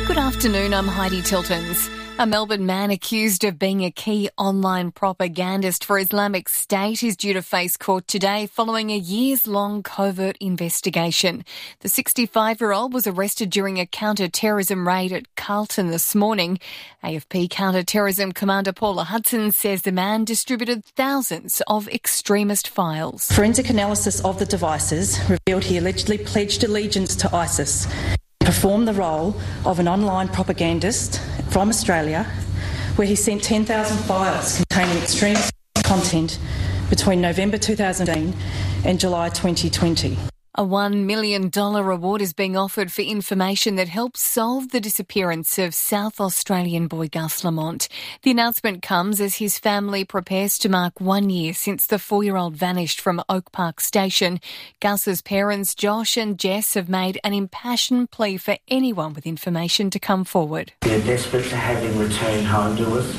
Good afternoon, I'm Heidi Tiltons. A Melbourne man accused of being a key online propagandist for Islamic State is due to face court today following a years-long covert investigation. The 65-year-old was arrested during a counter-terrorism raid at Carlton this morning. AFP counter-terrorism commander Paula Hudson says the man distributed thousands of extremist files. Forensic analysis of the devices revealed he allegedly pledged allegiance to ISIS, performed the role of an online propagandist from Australia, where he sent 10,000 files containing extremist content between November 2018 and July 2020. A $1 million reward is being offered for information that helps solve the disappearance of South Australian boy Gus Lamont. The announcement comes as his family prepares to mark 1 year since the 4-year-old vanished from Oak Park Station. Gus's parents, Josh and Jess, have made an impassioned plea for anyone with information to come forward. We are desperate to have him return home to us,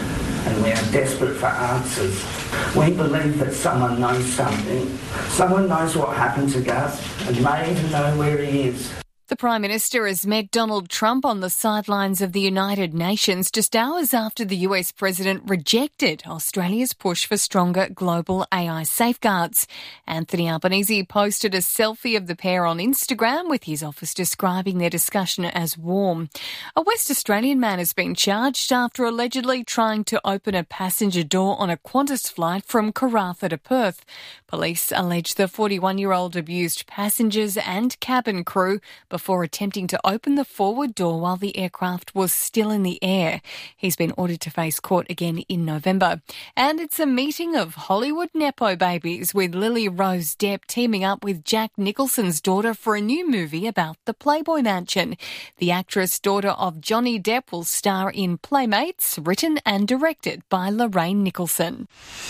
and we are desperate for answers. We believe that someone knows something. Someone knows what happened to Gus and may even know where he is. The Prime Minister has met Donald Trump on the sidelines of the United Nations just hours after the US President rejected Australia's push for stronger global AI safeguards. Anthony Albanese posted a selfie of the pair on Instagram with his office describing their discussion as warm. A West Australian man has been charged after allegedly trying to open a passenger door on a Qantas flight from Karratha to Perth. Police allege the 41-year-old abused passengers and cabin crew before attempting to open the forward door while the aircraft was still in the air. He's been ordered to face court again in November. And it's a meeting of Hollywood Nepo babies, with Lily Rose Depp teaming up with Jack Nicholson's daughter for a new movie about the Playboy Mansion. The actress, daughter of Johnny Depp, will star in Playmates, written and directed by Lorraine Nicholson.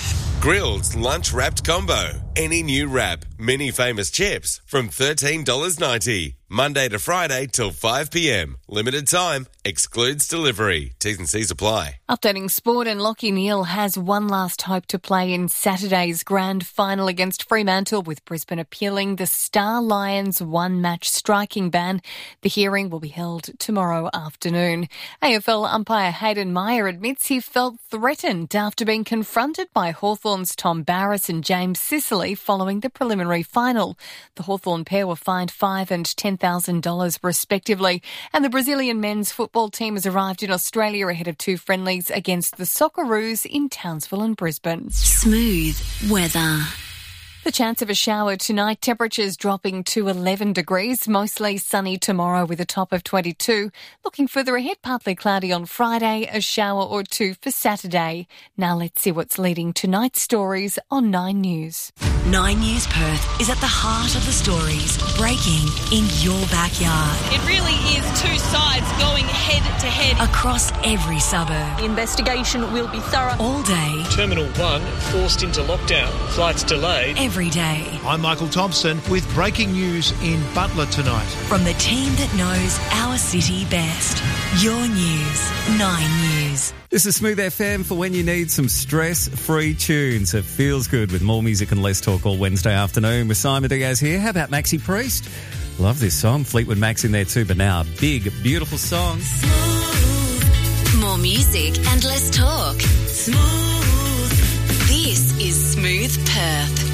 Grilled lunch wrapped combo. Any new wrap, mini famous chips from $13.90. Monday to Friday till 5 p.m. Limited time. Excludes delivery. T's and C's apply. Updating sport, and Lachie Neale has one last hope to play in Saturday's grand final against Fremantle, with Brisbane appealing the Star Lions one-match striking ban. The hearing will be held tomorrow afternoon. AFL umpire Hayden Meyer admits he felt threatened after being confronted by Hawthorn's Tom Barras and James Sicily following the preliminary final. The Hawthorn pair were fined $5,000 and $10,000 respectively, and the Brazilian men's football team has arrived in Australia ahead of 2 friendlies against the Socceroos in Townsville and Brisbane. Smooth weather. The chance of a shower tonight, temperatures dropping to 11 degrees, mostly sunny tomorrow with a top of 22. Looking further ahead, partly cloudy on Friday, a shower or 2 for Saturday. Now let's see what's leading tonight's stories on 9 News. 9 News Perth is at the heart of the stories breaking in your backyard. It really is 2 sides going head to head. Across every suburb. The investigation will be thorough. All day. Terminal 1 forced into lockdown. Flights delayed. Every day. I'm Michael Thompson with breaking news in Butler tonight. From the team that knows our city best. Your News, 9 News. This is Smooth FM for when you need some stress-free tunes. It feels good with more music and less talk all Wednesday afternoon with Simon Diaz here. How about Maxi Priest? Love this song. Fleetwood Mac's in there too, but now a big, beautiful song. Smooth. More music and less talk. Smooth. This is Smooth Perth.